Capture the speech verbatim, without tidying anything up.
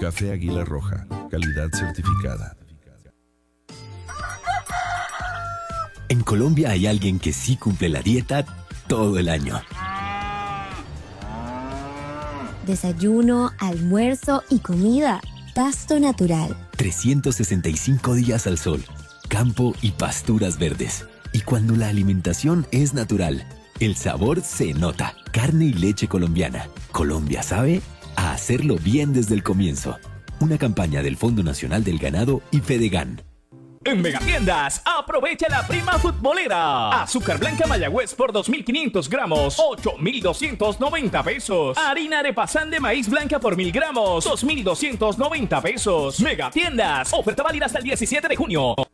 Café Águila Roja, calidad certificada. En Colombia hay alguien que sí cumple la dieta todo el año. Desayuno, almuerzo y comida. Pasto natural. trescientos sesenta y cinco días al sol, campo y pasturas verdes. Y cuando la alimentación es natural, el sabor se nota. Carne y leche colombiana. Colombia sabe a hacerlo bien desde el comienzo. Una campaña del Fondo Nacional del Ganado y Fedegan. En Megatiendas, aprovecha la prima futbolera. Azúcar blanca Mayagüez por dos mil quinientos gramos, ocho mil doscientos noventa pesos. Harina Arepazán de maíz blanca por mil gramos, dos mil doscientos noventa pesos. Megatiendas, oferta válida hasta el diecisiete de junio.